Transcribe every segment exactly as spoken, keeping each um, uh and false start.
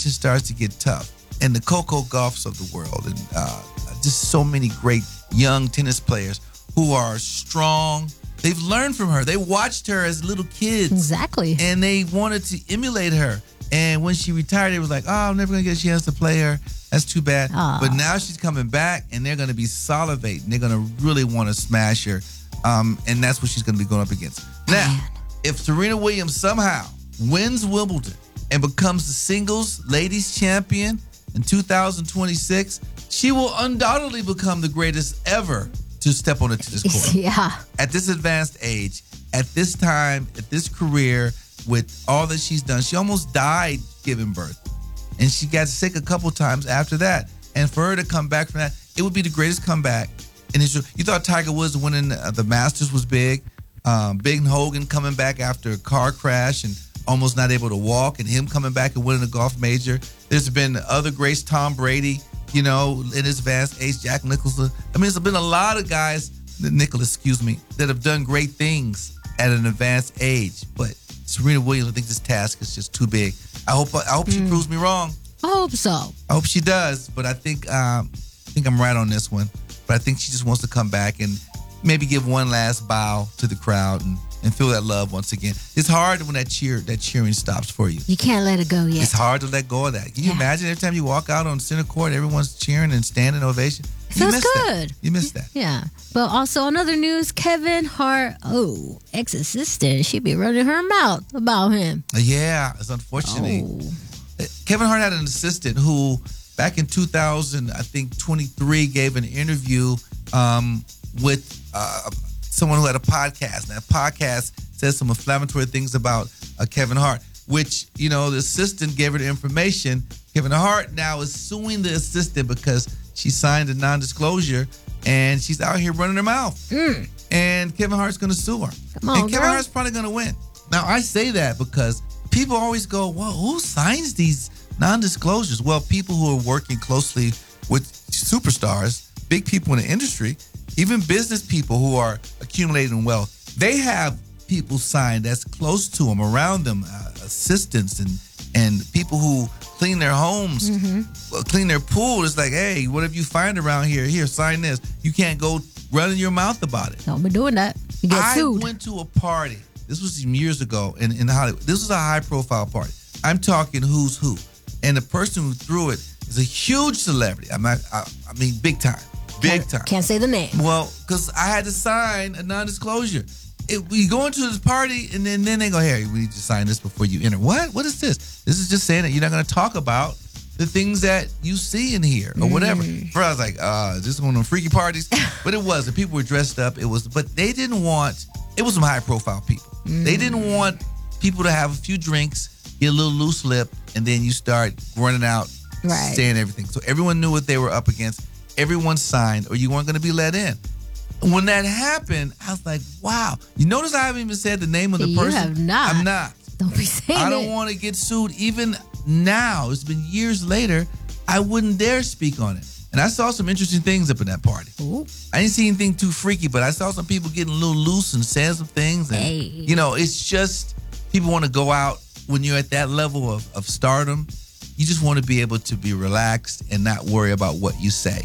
competition starts to get tough, and the Coco Gauffs of the world, and uh, just so many great young tennis players who are strong. They've learned from her. They watched her as little kids. Exactly. And they wanted to emulate her. And when she retired, it was like, oh, I'm never going to get a chance to play her. That's too bad. Aww. But now she's coming back, and they're going to be salivating. They're going to really want to smash her. Um, and that's what she's going to be going up against. Now, Man. if Serena Williams somehow wins Wimbledon and becomes the singles ladies champion in two thousand twenty-six, she will undoubtedly become the greatest ever to step on the tennis court. Yeah. At this advanced age, at this time, at this career, with all that she's done, she almost died giving birth. And she got sick a couple times after that. And for her to come back from that, it would be the greatest comeback in history. You thought Tiger Woods winning the Masters was big. Um, Big Hogan coming back after a car crash and almost not able to walk, and him coming back and winning a golf major. There's been other greats, Tom Brady, you know, in his advanced age, Jack Nicholson. I mean, there's been a lot of guys, Nicholas, excuse me, that have done great things at an advanced age. But Serena Williams, I think this task is just too big. I hope I hope she mm. proves me wrong. I hope so. I hope she does, but I think um, I think I'm right on this one. But I think she just wants to come back and maybe give one last bow to the crowd and, and feel that love once again. It's hard when that cheer that cheering stops for you. You can't let it go yet. It's hard to let go of that. Can you yeah. imagine every time you walk out on center court, everyone's cheering and standing ovation? It you feels miss good. That. You miss that. Yeah. But also another news, Kevin Hart, oh, ex-assistant, she be running her mouth about him. Yeah, it's unfortunate. Oh. Kevin Hart had an assistant who, back in two thousand, I think twenty-three, gave an interview um, with uh, someone who had a podcast. And that podcast says some inflammatory things about uh, Kevin Hart, which, you know, the assistant gave her the information. Kevin Hart now is suing the assistant because she signed a non-disclosure and she's out here running her mouth. Mm. And Kevin Hart's going to sue her. Come on, and Kevin girl. Hart's probably going to win. Now, I say that because people always go, well, who signs these non-disclosures? Well, people who are working closely with superstars, big people in the industry, even business people who are accumulating wealth, they have people signed that's close to them, around them, uh, assistants and and people who clean their homes, mm-hmm. clean their pool. It's like, hey, whatever you find around here, here, sign this. You can't go running your mouth about it. Don't be doing that. You get I sued. went to a party. This was some years ago in, in Hollywood. This was a high-profile party. I'm talking who's who. And the person who threw it is a huge celebrity. I'm not, I, I mean, big time. Big can't, time. Can't say the name. Well, because I had to sign a non-disclosure. It, we go into this party, and then, then they go, Harry, we need to sign this before you enter. What? What is this? This is just saying that you're not going to talk about the things that you see in here or whatever. Mm. First, I was like, uh, is this one of them freaky parties? But it wasn't. People were dressed up. It was, but they didn't want, it was some high-profile people. Mm. They didn't want people to have a few drinks, get a little loose lip, and then you start running out, right. saying everything. So everyone knew what they were up against. Everyone signed, or you weren't going to be let in. When that happened, I was like, wow. You notice I haven't even said the name of the you person? have not. I'm not. Don't be saying I don't it. want to get sued. Even now, it's been years later, I wouldn't dare speak on it. And I saw some interesting things up in that party. Ooh. I didn't see anything too freaky, but I saw some people getting a little loose and saying some things. And, hey. you know, it's just people want to go out when you're at that level of, of stardom. You just want to be able to be relaxed and not worry about what you say.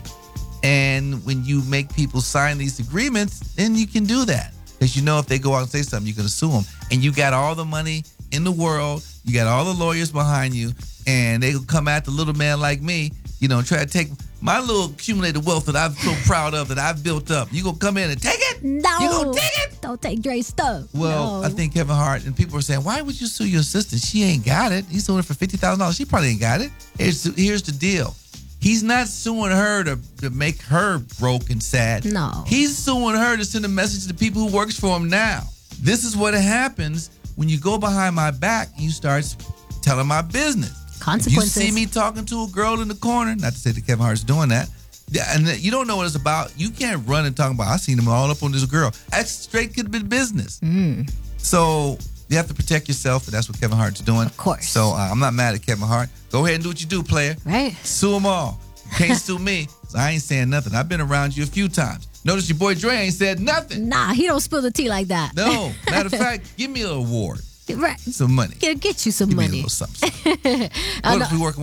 And when you make people sign these agreements, then you can do that. Because you know if they go out and say something, you're going to sue them. And you got all the money in the world. You got all the lawyers behind you. And they will come at the little man like me, you know, try to take my little accumulated wealth that I'm so proud of that I've built up. You going to come in and take it? No. You going to take it? Don't take Dre's stuff. Well, no. I think Kevin Hart, and people are saying, why would you sue your sister? She ain't got it. He's suing her for fifty thousand dollars. She probably ain't got it. Here's the, here's the deal. He's not suing her to, to make her broke and sad. No. He's suing her to send a message to the people who works for him now. This is what happens when you go behind my back and you start telling my business. Consequences. If you see me talking to a girl in the corner, not to say that Kevin Hart's doing that, and you don't know what it's about, you can't run and talk about, I seen him all up on this girl. That's straight could have been business. Mm. So you have to protect yourself, and that's what Kevin Hart's doing. Of course. So uh, I'm not mad at Kevin Hart. Go ahead and do what you do, player. Right. Sue them all. You can't sue me, 'cause I ain't saying nothing. I've been around you a few times. Notice your boy Dre ain't said nothing. Nah, he don't spill the tea like that. No. Matter of fact, give me an award. Right. Some money. Get, get you some Give money. me a little something. something. What if we working